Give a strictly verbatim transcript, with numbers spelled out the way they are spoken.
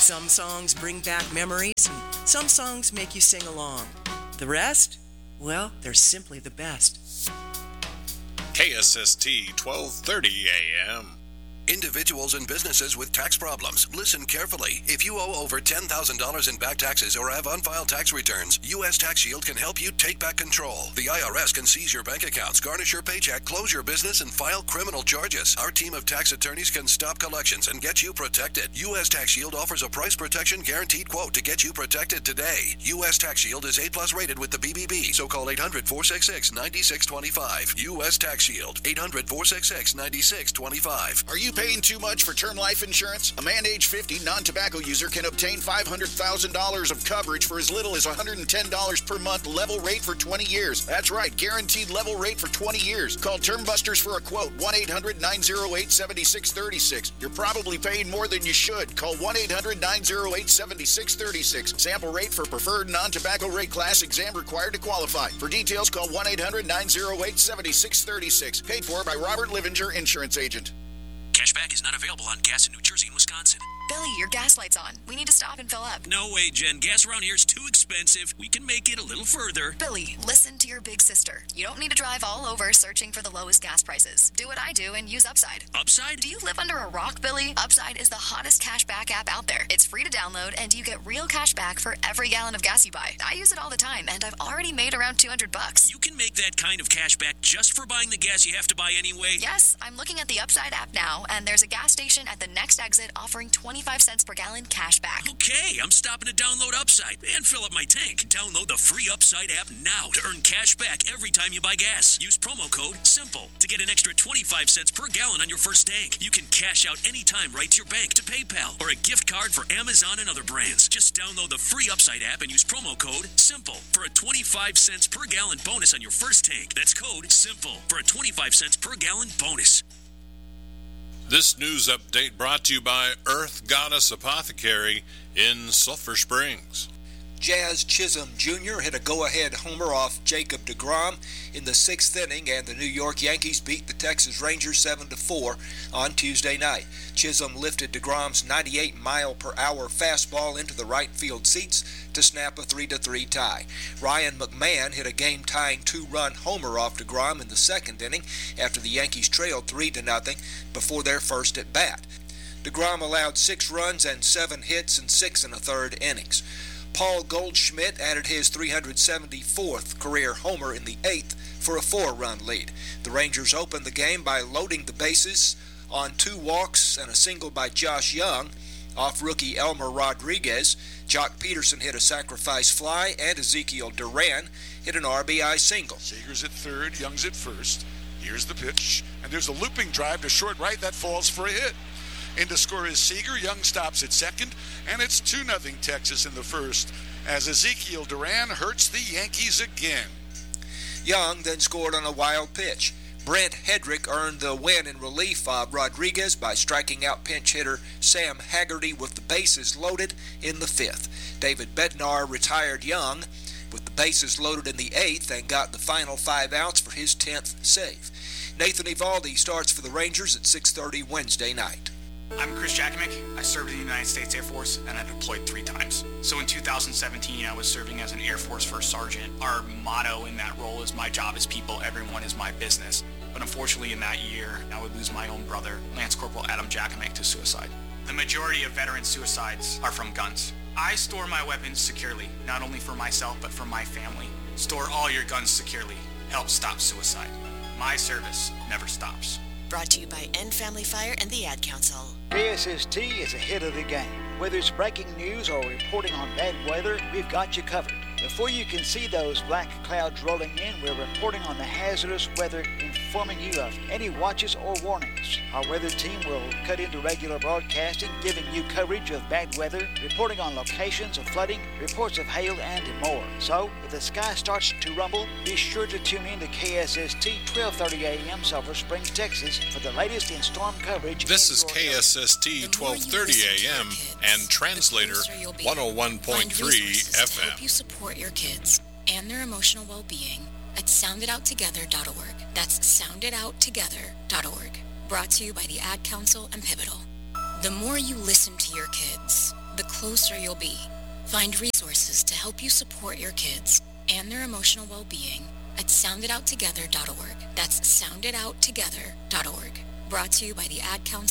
Some songs bring back memories, and some songs make you sing along. The rest? Well, they're simply the best. K S S T twelve thirty A M. Individuals and businesses with tax problems, listen carefully. If you owe over ten thousand dollars in back taxes or have unfiled tax returns, U S Tax Shield can help you take back control. The I R S can seize your bank accounts, garnish your paycheck, close your business, and file criminal charges. Our team of tax attorneys can stop collections and get you protected. U S Tax Shield offers a price protection guaranteed quote to get you protected today. U S Tax Shield is A plus rated with the B B B, so call eight hundred, four six six, nine six two five. U S Tax Shield, eight hundred, four six six, nine six two five. Are you paying too much for term life insurance? A man age fifty non-tobacco user can obtain five hundred thousand dollars of coverage for as little as one hundred ten dollars per month, level rate for twenty years. That's right, guaranteed level rate for twenty years. Call Term Busters for a quote, one eight hundred, nine oh eight, seven six three six. You're probably paying more than you should. Call one eight hundred, nine oh eight, seven six three six. Sample rate for preferred non-tobacco rate class, exam required to qualify. For details, call one eight hundred, nine oh eight, seven six three six. Paid for by Robert Livinger, Insurance Agent. Cashback is not available on gas in New Jersey and Wisconsin. Billy, your gas light's on. We need to stop and fill up. No way, Jen. Gas around here is too expensive. We can make it a little further. Billy, listen to your big sister. You don't need to drive all over searching for the lowest gas prices. Do what I do and use Upside. Upside? Do you live under a rock, Billy? Upside is the hottest cashback app out there. It's free to download, and you get real cash back for every gallon of gas you buy. I use it all the time, and I've already made around two hundred bucks. You can make that kind of cash back just for buying the gas you have to buy anyway? Yes, I'm looking at the Upside app now, and there's a gas station at the next exit offering twenty-five cents per gallon cash back. Okay, I'm stopping to download Upside and fill up my tank. Download the free Upside app now to earn cash back every time you buy gas. Use promo code SIMPLE to get an extra twenty-five cents per gallon on your first tank. You can cash out anytime right to your bank, to PayPal, or a gift card for Amazon and other brands. Just download the free Upside app and use promo code SIMPLE for a twenty-five cents per gallon bonus on your first tank. That's code SIMPLE for a twenty-five cents per gallon bonus. This news update brought to you by Earth Goddess Apothecary in Sulphur Springs. Jazz Chisholm Junior hit a go-ahead homer off Jacob deGrom in the sixth inning, and the New York Yankees beat the Texas Rangers seven to four on Tuesday night. Chisholm lifted deGrom's ninety-eight mile per hour fastball into the right field seats to snap a three to three tie. Ryan McMahon hit a game-tying two-run homer off deGrom in the second inning after the Yankees trailed three to nothing before their first at bat. deGrom allowed six runs and seven hits in six and a third innings. Paul Goldschmidt added his three hundred seventy-fourth career homer in the eighth for a four-run lead. The Rangers opened the game by loading the bases on two walks and a single by Josh Young off rookie Elmer Rodriguez. Jock Peterson hit a sacrifice fly, and Ezekiel Duran hit an R B I single. Seager's at third, Young's at first. Here's the pitch, and there's a looping drive to short right that falls for a hit. In to score is Seager. Young stops at second, and it's two nothing Texas in the first as Ezekiel Duran hurts the Yankees again. Young then scored on a wild pitch. Brent Hedrick earned the win in relief of Rodriguez by striking out pinch hitter Sam Haggerty with the bases loaded in the fifth. David Bednar retired Young with the bases loaded in the eighth and got the final five outs for his tenth save. Nathan Eovaldi starts for the Rangers at six thirty Wednesday night. I'm Chris Jakimick. I served in the United States Air Force, and I deployed three times. So in two thousand seventeen, I was serving as an Air Force First Sergeant. Our motto in that role is, my job is people, everyone is my business. But unfortunately in that year, I would lose my own brother, Lance Corporal Adam Jakimick, to suicide. The majority of veteran suicides are from guns. I store my weapons securely, not only for myself, but for my family. Store all your guns securely. Help stop suicide. My service never stops. Brought to you by End Family Fire and the Ad Council. K S S T is ahead of the game. Whether it's breaking news or reporting on bad weather, we've got you covered. Before you can see those black clouds rolling in, we're reporting on the hazardous weather, informing you of any watches or warnings. Our weather team will cut into regular broadcasting, giving you coverage of bad weather, reporting on locations of flooding, reports of hail, and more. So, if the sky starts to rumble, be sure to tune in to K S S T twelve thirty A M Sulphur Springs, Texas for the latest in storm coverage. This is K S S T twelve thirty A M and translator one oh one point three F M. Help you support your kids and their emotional well-being at sound it out together dot org. That's sound it out together dot org. Brought to you by the Ad Council and Pivotal. The more you listen to your kids, the closer you'll be. Find resources to help you support your kids and their emotional well-being at sound it out together dot org. That's sound it out together dot org. Brought to you by the Ad Council